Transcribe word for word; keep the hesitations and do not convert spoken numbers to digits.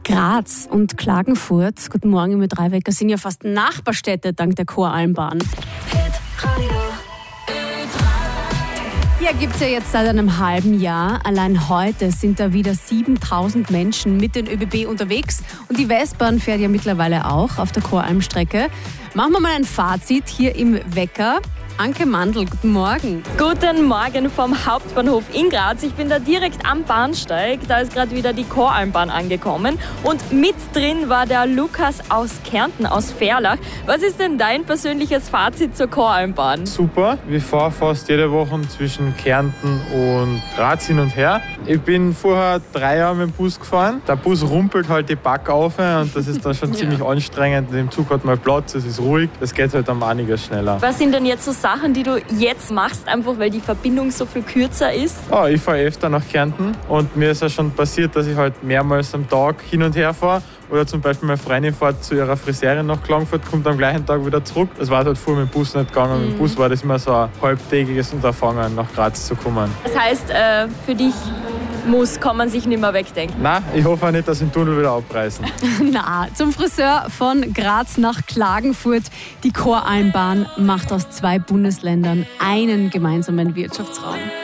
Graz und Klagenfurt, guten Morgen im Ö drei Wecker, sind ja fast Nachbarstädte dank der Choralmbahn. Ja, gibt's ja jetzt seit einem halben Jahr. Allein heute sind da wieder siebentausend Menschen mit den ÖBB unterwegs. Und die Westbahn fährt ja mittlerweile auch auf der Choralmstrecke. Machen wir mal ein Fazit hier im Wecker. Anke Mandl, guten Morgen. Guten Morgen vom Hauptbahnhof in Graz. Ich bin da direkt am Bahnsteig. Da ist gerade wieder die Choralmbahn angekommen. Und mit drin war der Lukas aus Kärnten, aus Verlach. Was ist denn dein persönliches Fazit zur Choralmbahn? Super. Wir fahren fast jede Woche zwischen Kärnten und Graz hin und her. Ich bin vorher drei Jahre mit dem Bus gefahren. Der Bus rumpelt halt die Back auf und das ist dann schon ziemlich ja. anstrengend. Im Zug hat man Platz, es ist ruhig. Das geht halt um einiges schneller. Was sind denn jetzt so Sachen, die du jetzt machst, einfach weil die Verbindung so viel kürzer ist? Oh, ich fahre öfter nach Kärnten und mir ist ja schon passiert, dass ich halt mehrmals am Tag hin und her fahre. Oder zum Beispiel meine Freundin fährt zu ihrer Friseurin nach Klagenfurt, kommt am gleichen Tag wieder zurück. Das war halt vorher mit dem Bus nicht gegangen. Mhm. Mit dem Bus war das immer so ein halbtägiges Unterfangen, nach Graz zu kommen. Das heißt, äh, für dich muss, kann man sich nicht mehr wegdenken? Nein, ich hoffe auch nicht, dass sie den Tunnel wieder abreißen. Na, zum Friseur von Graz nach Klagenfurt. Die Choralmbahn macht aus zwei Bundesländern einen gemeinsamen Wirtschaftsraum.